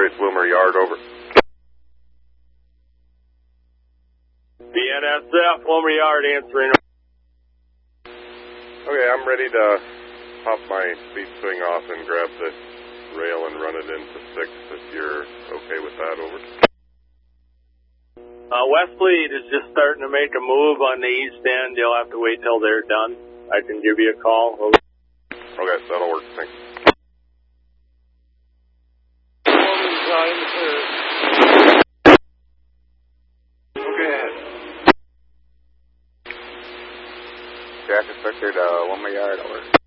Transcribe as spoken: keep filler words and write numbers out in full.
six, Wilmer Yard, over. B N S F, Wilmer Yard, answering. Okay, I'm ready to pop my speed swing off and grab the rail and run it into six if you're okay with that, over. Uh, West Fleet is just starting to make a move on the east end. You'll have to wait till they're done. I can give you a call. Over. Okay, that'll work. Thanks. Okay. Jack expected uh, one more yard, over.